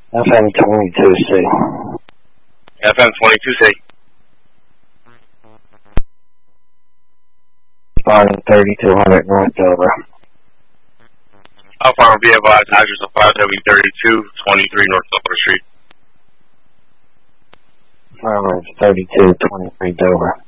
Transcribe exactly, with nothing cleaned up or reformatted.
F M twenty-two C. F M twenty-two C. Responding thirty-two hundred North Dover. Alpha Romeo, be advised, address of five W thirty-two twenty-three North Dover Street. Affirmative, thirty-two twenty-three Dover.